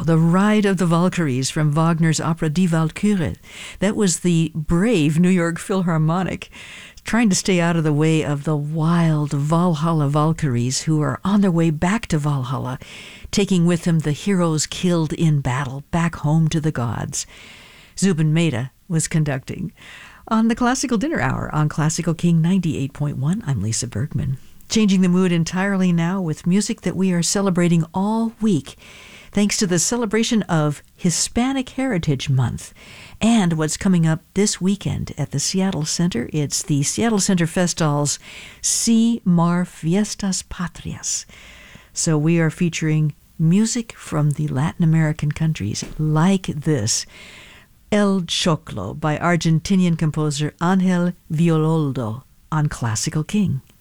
the Ride of the Valkyries from Wagner's opera Die Walküre. That was the brave New York Philharmonic trying to stay out of the way of the wild Valhalla Valkyries who are on their way back to Valhalla, taking with them the heroes killed in battle back home to the gods. Zubin Mehta was conducting. On the Classical Dinner Hour on Classical King 98.1, I'm Lisa Bergman. Changing the mood entirely now with music that we are celebrating all week, thanks to the celebration of Hispanic Heritage Month and what's coming up this weekend at the Seattle Center. It's the Seattle Center Festtal's Si Mar Fiestas Patrias. So we are featuring music from the Latin American countries like this. El Choclo by Argentinian composer Ángel Villoldo on Classical King.